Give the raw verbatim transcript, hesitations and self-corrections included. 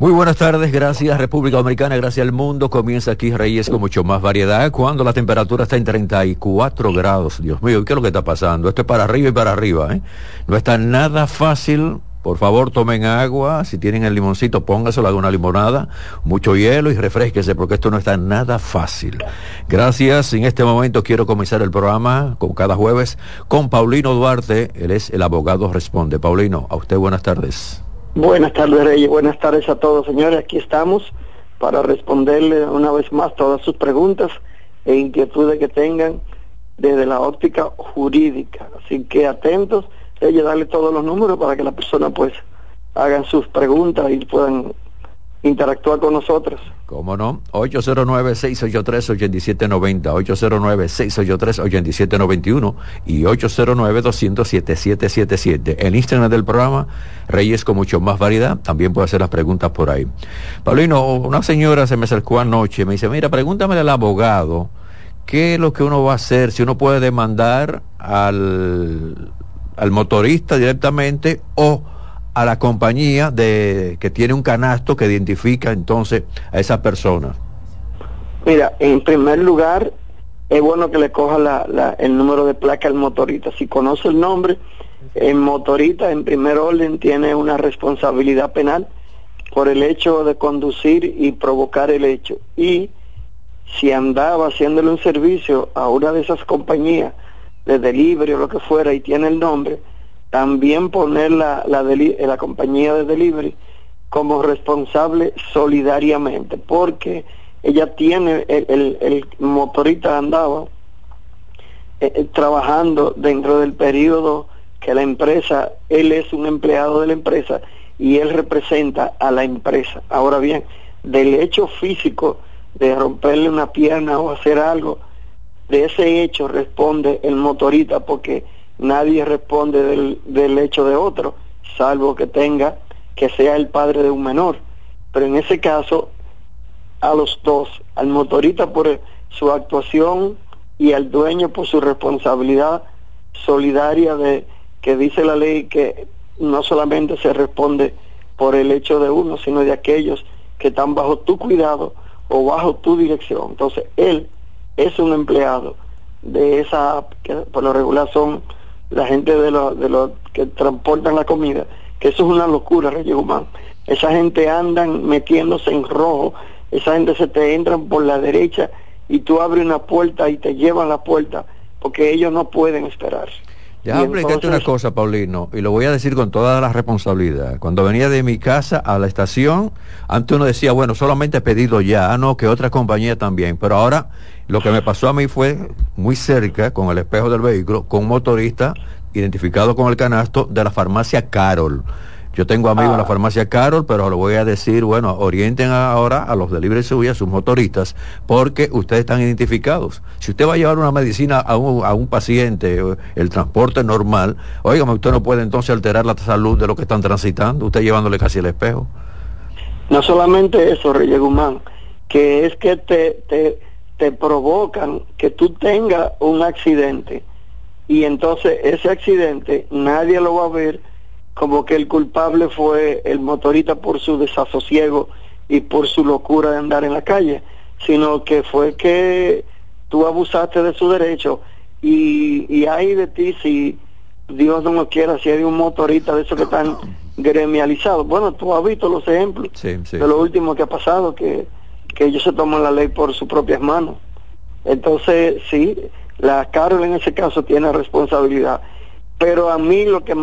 Muy buenas tardes, gracias República Dominicana, gracias al mundo. Comienza aquí Reyes con mucho más variedad, cuando la temperatura está en treinta y cuatro grados. Dios mío, ¿qué es lo que está pasando? Esto es para arriba y para arriba, ¿eh? No está nada fácil. Por favor, tomen agua, si tienen el limoncito, póngaselo, hagan una limonada, mucho hielo y refrésquese, porque esto no está nada fácil. Gracias, en este momento quiero comenzar el programa, como cada jueves, con Paulino Duarte, él es el abogado Responde. Paulino, a usted buenas tardes. Buenas tardes, Reyes, buenas tardes a todos, señores, aquí estamos para responderle una vez más todas sus preguntas e inquietudes que tengan desde la óptica jurídica, así que atentos. Ella darle todos los números para que la persona pues hagan sus preguntas y puedan interactuar con nosotros. ¿Cómo no? ocho cero nueve, seis ocho tres, ocho siete nueve cero, ocho cero nueve, seis ocho tres, ocho siete nueve uno y ocho cero nueve, dos cero cero, siete siete siete siete. El Instagram del programa, Reyes con mucho más variedad, también puede hacer las preguntas por ahí. Paulino, una señora se me acercó anoche y me dice, mira, pregúntame al abogado, ¿qué es lo que uno va a hacer? Si uno puede demandar al... al motorista directamente o a la compañía de que tiene un canasto que identifica entonces a esa persona. Mira, en primer lugar es bueno que le coja la, la, el número de placa al motorista. Si conoce el nombre, el motorista en primer orden tiene una responsabilidad penal por el hecho de conducir y provocar el hecho, y si andaba haciéndole un servicio a una de esas compañías de delivery o lo que fuera y tiene el nombre, también poner la, la, deli la compañía de delivery como responsable solidariamente, porque ella tiene, el, el, el motorista andaba eh, trabajando dentro del periodo que la empresa, él es un empleado de la empresa y él representa a la empresa. Ahora bien, del hecho físico de romperle una pierna o hacer algo, de ese hecho responde el motorista, porque nadie responde del, del hecho de otro, salvo que tenga, que sea el padre de un menor. Pero en ese caso, a los dos, al motorista por su actuación y al dueño por su responsabilidad solidaria, de que dice la ley que no solamente se responde por el hecho de uno, sino de aquellos que están bajo tu cuidado o bajo tu dirección. Entonces, él es un empleado de esa, que por lo regular son la gente de los de los que transportan la comida, que eso es una locura, Reyes Guzmán. Esa gente andan metiéndose en rojo, esa gente se te entran por la derecha y tú abres una puerta y te llevan la puerta, porque ellos no pueden esperar. Ya explícate una cosa, Paulino, y lo voy a decir con toda la responsabilidad. Cuando venía de mi casa a la estación, antes uno decía, bueno, solamente he pedido ya, ah, no, que otra compañía también. Pero ahora, lo que me pasó a mí fue muy cerca, con el espejo del vehículo, con un motorista identificado con el canasto de la farmacia Carol. Yo tengo amigos ah. en la farmacia Carol, pero lo voy a decir, bueno, orienten ahora a los delivery suyos, a sus motoristas, porque ustedes están identificados. Si usted va a llevar una medicina a un, a un paciente, el transporte normal, óigame, usted no puede entonces alterar la salud de los que están transitando, usted llevándole casi el espejo. No solamente eso, Reyes Guzmán, que es que te, te, te provocan que tú tengas un accidente, y entonces ese accidente nadie lo va a ver como que el culpable fue el motorista por su desasosiego y por su locura de andar en la calle, sino que fue que tú abusaste de su derecho, y, y hay de ti si Dios no lo quiera, si hay un motorista de esos que están gremializados. Bueno, tú has visto los ejemplos sí, sí, de lo sí. último que ha pasado, que, que ellos se toman la ley por sus propias manos. Entonces, sí, la Carol en ese caso tiene responsabilidad, pero a mí lo que